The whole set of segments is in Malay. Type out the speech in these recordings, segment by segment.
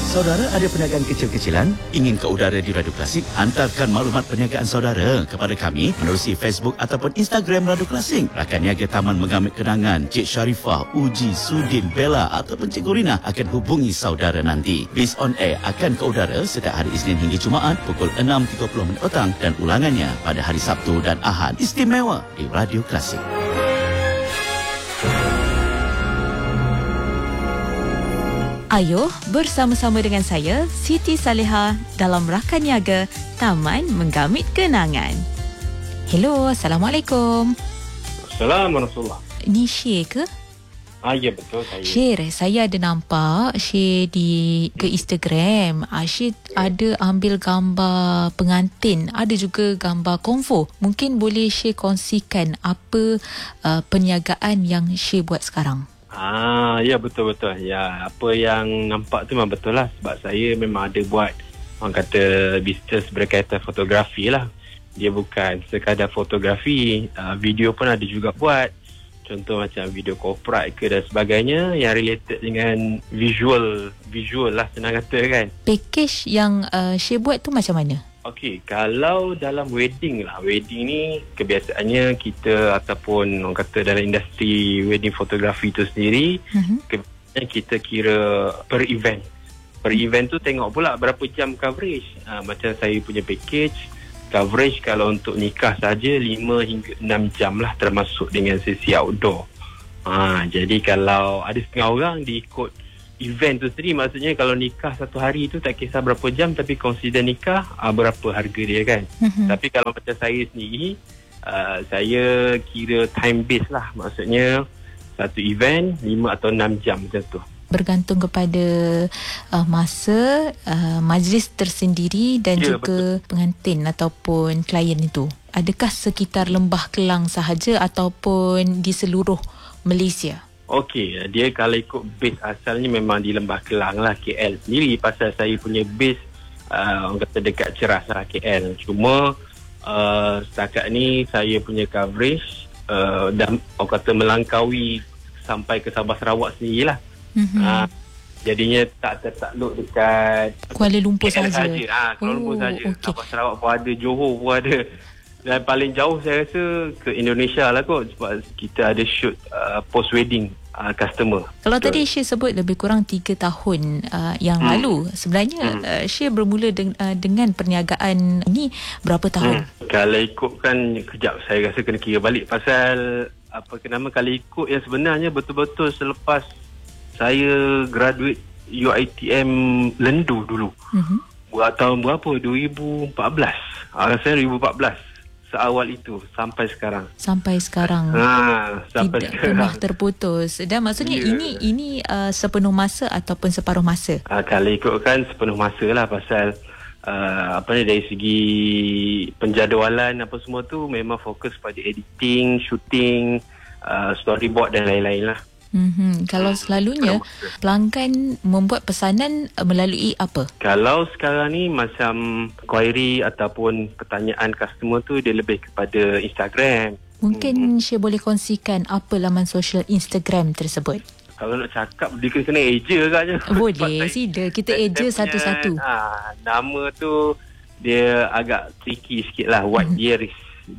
Saudara ada perniagaan kecil-kecilan? Ingin ke udara di Radio Klasik? Hantarkan maklumat perniagaan saudara kepada kami menerusi Facebook ataupun Instagram Radio Klasik. Rakan niaga Taman Mengamit Kenangan, Cik Sharifah, Uji, Sudin, Bella ataupun Cik Rina akan hubungi saudara nanti. Bis on Air akan ke udara setiap hari Isnin hingga Jumaat pukul 6.30 petang dan ulangannya pada hari Sabtu dan Ahad. Istimewa di Radio Klasik. Ayo bersama-sama dengan saya, Siti Saleha dalam Rakan Niaga Taman Menggamit Kenangan. Hello, Assalamualaikum. Assalamualaikum. Ni Syir ke? Ya betul saya. Syir, saya ada nampak Syir ke Instagram. Syir ada ambil gambar pengantin, ada juga gambar konvo. Mungkin boleh Syir kongsikan apa perniagaan yang Syir buat sekarang? Ya betul-betul. Ya, apa yang nampak tu memang betul lah. Sebab saya memang ada buat, orang kata, bisnes berkaitan fotografi lah. Dia bukan sekadar fotografi, video pun ada juga buat. Contoh macam video corporate ke dan sebagainya yang related dengan visual lah senang kata kan. Package yang Syir buat tu macam mana? Okey, kalau dalam wedding ni kebiasaannya kita ataupun orang kata dalam industri wedding fotografi tu sendiri, kebiasaannya kita kira per event. Per event tu tengok pula berapa jam coverage. Macam saya punya package, coverage kalau untuk nikah saja 5 hingga 6 jam lah termasuk dengan sesi outdoor. Jadi kalau ada setengah orang diikut event tu sendiri, maksudnya kalau nikah satu hari tu tak kisah berapa jam, tapi consider nikah berapa harga dia kan. Tapi kalau macam saya sendiri, saya kira time base lah, maksudnya satu event 5 atau 6 jam macam tu. Bergantung kepada masa majlis tersendiri dan juga betul, pengantin ataupun klien itu. Adakah sekitar Lembah Kelang sahaja ataupun di seluruh Malaysia? Okey, dia kalau ikut base asalnya memang di Lembah Kelang lah, KL sendiri. Pasal saya punya base orang kata dekat Ceras lah, KL. Cuma setakat ni saya punya coverage dah orang kata melangkaui sampai ke Sabah Sarawak sendiri lah. Jadinya tak tertakluk dekat Kuala Lumpur saja. Kuala Lumpur saja. Okay. Sabah Sarawak pun ada, Johor pun ada. Dan paling jauh saya rasa ke Indonesia lah kot, sebab kita ada shoot post wedding customer. Kalau tadi Syir sebut lebih kurang 3 tahun yang lalu, sebenarnya Syir bermula dengan perniagaan ini berapa tahun? Kalau ikutkan kejap, saya rasa kena kira balik. Pasal kalau ikut yang sebenarnya betul-betul selepas saya graduate UiTM Lendu dulu. Buat tahun berapa? 2014. Rasanya 2014. Seawal itu sampai sekarang. Sampai sekarang. Sampai tidak pernah terputus. Dan maksudnya ini sepenuh masa ataupun separuh masa? Kalau ikutkan sepenuh masa lah, pasal dari segi penjadualan apa semua tu memang fokus pada editing, shooting, storyboard dan lain-lain lah. Kalau selalunya pelanggan membuat pesanan melalui apa? Kalau sekarang ni macam query ataupun pertanyaan customer tu dia lebih kepada Instagram. Mungkin Syir boleh kongsikan apa laman sosial Instagram tersebut? Kalau nak cakap dia kena eja katnya. Boleh, sila kita eja satu-satu. Nama tu dia agak tricky sikit lah. White Dearis,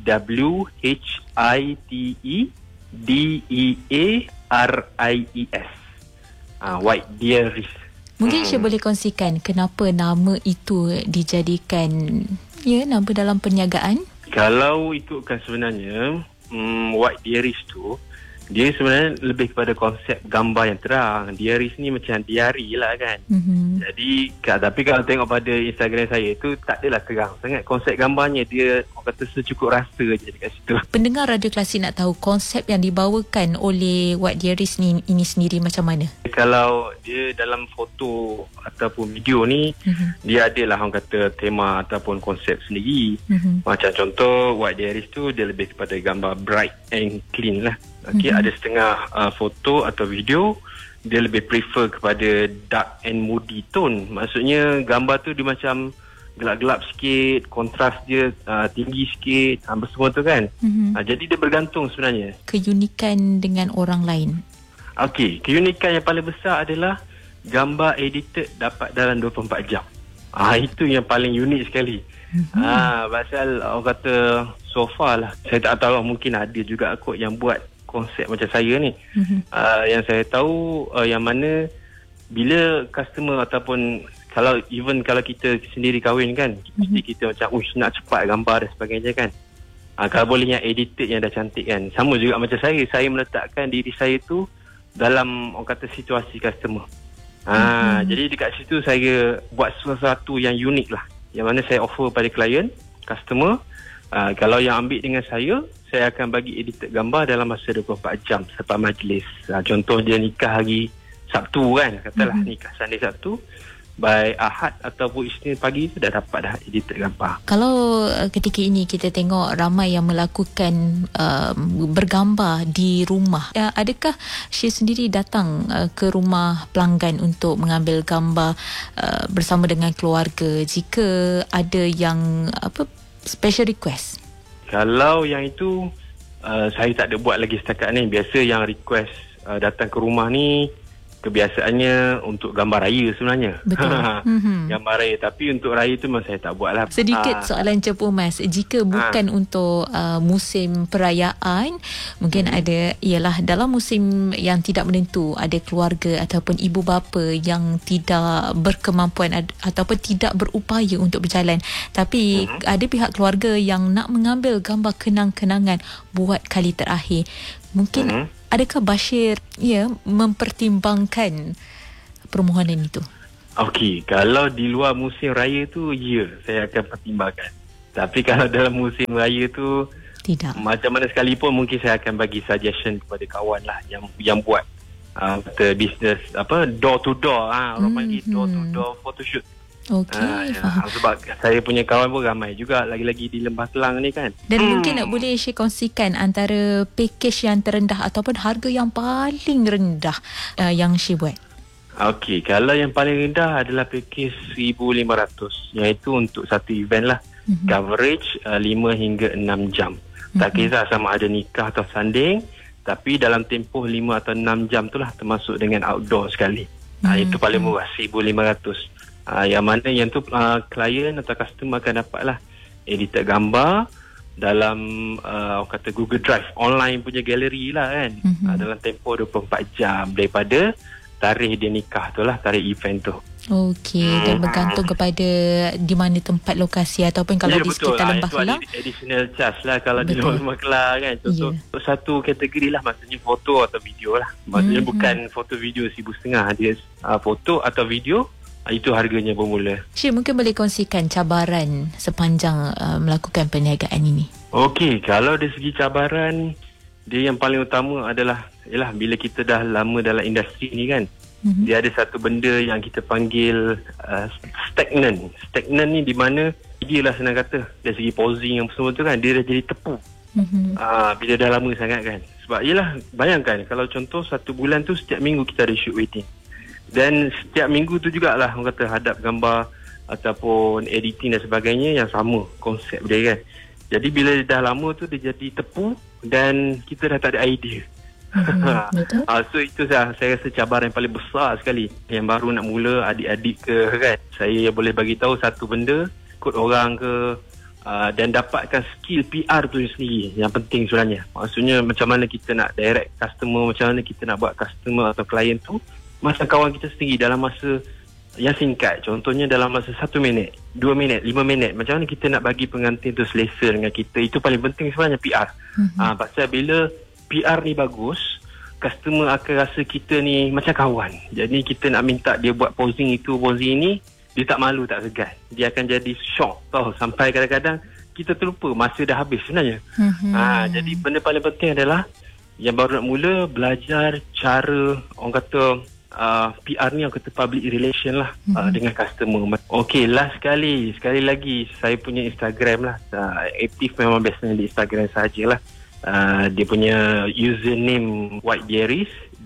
WHITEDEARIES. White Dearis. Mungkin Syir boleh kongsikan kenapa nama itu dijadikan nama dalam perniagaan? Kalau ikutkan sebenarnya White Dearis tu, dia sebenarnya lebih kepada konsep gambar yang terang. Diaris ni macam diari lah kan. Jadi tapi kalau tengok pada Instagram saya tu tak adalah terang sangat. Konsep gambarnya dia orang kata secukup rasa je dekat situ. Pendengar Radio Klasik nak tahu konsep yang dibawakan oleh White Diaris ini sendiri macam mana? Kalau dia dalam foto ataupun video ni, dia adalah orang kata tema ataupun konsep sendiri. Macam contoh White Diaris tu dia lebih kepada gambar bright and clean lah. Ada setengah foto atau video dia lebih prefer kepada dark and moody tone. Maksudnya gambar tu dia macam gelap-gelap sikit, kontras dia tinggi sikit, semua tu kan. Jadi dia bergantung sebenarnya. Keunikan dengan orang lain. Okey, keunikan yang paling besar adalah gambar edited dapat dalam 24 jam. Itu yang paling unik sekali. Pasal orang kata so far lah, saya tak tahu, mungkin ada juga kot yang buat konsep macam saya ni. Yang saya tahu yang mana bila customer ataupun kalau kita sendiri kahwin kan, kita macam nak cepat gambar dan sebagainya kan. Kalau boleh yang edited yang dah cantik kan. Sama juga macam saya meletakkan diri saya tu dalam orang kata situasi customer. Jadi dekat situ saya buat sesuatu yang unik lah, yang mana saya offer pada klien, customer. Kalau yang ambil dengan saya akan bagi edited gambar dalam masa 24 jam selepas majlis. Contoh dia nikah hari Sabtu kan, katalah nikah Sunday Sabtu, by Ahad ataupun Isnin pagi tu dah dapat dah edited gambar. Kalau ketika ini kita tengok ramai yang melakukan bergambar di rumah, adakah Syed sendiri datang ke rumah pelanggan untuk mengambil gambar bersama dengan keluarga jika ada yang special request? Kalau yang itu saya tak ada buat lagi setakat ni. Biasa yang request datang ke rumah ni kebiasaannya untuk gambar raya sebenarnya. Betul. Gambar raya. Tapi untuk raya tu memang saya tak buat lah. Sedikit soalan cepu Mas. Jika bukan untuk musim perayaan, mungkin ada, ialah dalam musim yang tidak menentu, ada keluarga ataupun ibu bapa yang tidak berkemampuan ataupun tidak berupaya untuk berjalan. Tapi ada pihak keluarga yang nak mengambil gambar kenang-kenangan buat kali terakhir. Mungkin adakah Bashir mempertimbangkan permohonan itu? Okey, kalau di luar musim raya tu, saya akan pertimbangkan. Tapi kalau dalam musim raya tu, tidak. Macam mana sekalipun, mungkin saya akan bagi suggestion kepada kawan lah yang buat bisnes door to door. Orang panggil door to door photoshoot. Okey, faham. Sebab saya punya kawan pun ramai juga, lagi-lagi di Lembah Kelang ni kan. Dan mungkin nak boleh Syed kongsikan antara package yang terendah ataupun harga yang paling rendah yang Syed buat. Okey, kalau yang paling rendah adalah package 1,500, iaitu untuk satu event lah. Coverage 5 hingga 6 jam. Tak kisah sama ada nikah atau sanding, tapi dalam tempoh 5 atau 6 jam tu lah, termasuk dengan outdoor sekali. Itu paling murah, 1,500. Yang mana yang tu klien atau customer akan dapat lah edited gambar dalam orang kata Google Drive, online punya galeri lah kan. Dalam tempoh 24 jam daripada tarikh dia nikah tu lah, tarikh event tu. Okey, dan bergantung kepada di mana tempat lokasi ataupun kalau di sekitar Lembah Kelang. Itu ada additional charge lah kalau di luar Lembah Kelang kan. Contoh satu kategori lah, maksudnya foto atau video lah. Maksudnya bukan foto video 1,500, dia foto atau video. Itu harganya bermula. Syed, mungkin boleh kongsikan cabaran sepanjang melakukan perniagaan ini. Okey, kalau dari segi cabaran, dia yang paling utama adalah bila kita dah lama dalam industri ni kan, dia ada satu benda yang kita panggil stagnant. Stagnant ni di mana dia lah senang kata, dari segi posing yang semua tu kan, dia dah jadi tepu. Bila dah lama sangat kan. Sebab bayangkan kalau contoh 1 bulan tu setiap minggu kita ada shoot wedding. Dan setiap minggu tu jugalah orang kata hadap gambar ataupun editing dan sebagainya yang sama konsep dia kan. Jadi bila dah lama tu dia jadi tepu dan kita dah tak ada idea. So itu saya rasa cabaran yang paling besar sekali. Yang baru nak mula, adik-adik ke kan, saya boleh bagi tahu satu benda, ikut orang ke, dan dapatkan skill PR tu sendiri yang penting sebenarnya. Maksudnya macam mana kita nak direct customer, macam mana kita nak buat customer atau klien tu macam kawan kita sendiri dalam masa yang singkat. Contohnya dalam masa 1 minit, 2 minit, 5 minit. Macam mana kita nak bagi pengantin tu selesa dengan kita. Itu paling penting sebenarnya PR. Pasal bila PR ni bagus, customer akan rasa kita ni macam kawan. Jadi kita nak minta dia buat posing itu, posing ini, dia tak malu, tak segan. Dia akan jadi shock tau. Sampai kadang-kadang kita terlupa masa dah habis sebenarnya. Jadi benda paling penting adalah yang baru nak mula, belajar cara orang kata PR ni, orang kata public relation lah, dengan customer. Okey, last sekali lagi saya punya Instagram lah, aktif memang biasanya di Instagram sahajalah. Dia punya username White Diaries,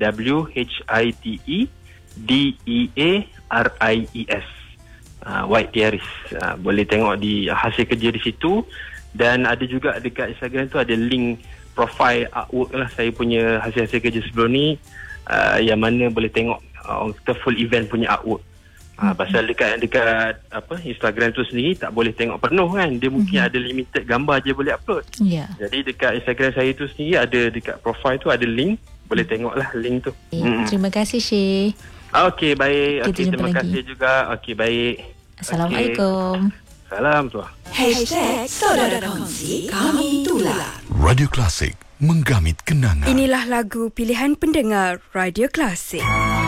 WHITEDEARIES, White Diaries. Boleh tengok di hasil kerja di situ. Dan ada juga dekat Instagram tu ada link profile artwork lah, saya punya hasil-hasil kerja sebelum ni, yang mana boleh tengok orang kata full event punya artwork. Pasal dekat Instagram tu sendiri tak boleh tengok penuh kan. Dia mungkin ada limited gambar je boleh upload. Jadi dekat Instagram saya tu sendiri ada, dekat profile tu ada link, boleh tengoklah link tu. Terima kasih Syekh. Okey, baik. Kita Terima kasih juga. Okey, baik. Assalamualaikum. Salam tuan. #Saudara Kongsi Kami Tular. Radio Klasik, menggamit kenangan. Inilah lagu pilihan pendengar Radio Klasik.